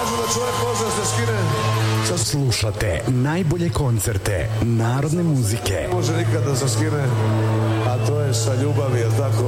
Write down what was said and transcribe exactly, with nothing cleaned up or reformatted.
kažu da čovjek može da se skine. Slušate najbolje koncerte narodne muzike. Može nikad da se skine, a to je sa ljubavi, jel tako?